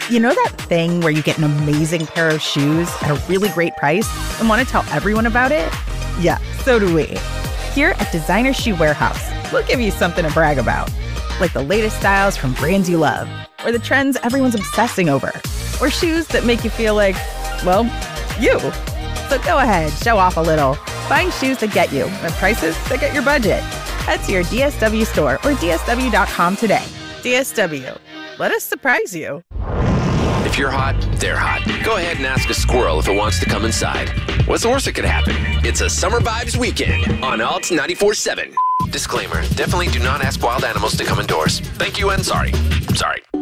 You know that thing where you get an amazing pair of shoes at a really great price and want to tell everyone about it? Yeah, so do we. Here at Designer Shoe Warehouse, we'll give you something to brag about, like the latest styles from brands you love, or the trends everyone's obsessing over, or shoes that make you feel like, well, you. So go ahead, show off a little. Find shoes that get you at prices that get your budget. Head to your DSW store or DSW.com today. DSW, let us surprise you. If you're hot, they're hot. Go ahead and ask a squirrel if it wants to come inside. What's the worst that could happen? It's a Summer Vibes weekend on Alt 94.7. Disclaimer, definitely do not ask wild animals to come indoors. Thank you and sorry. Sorry.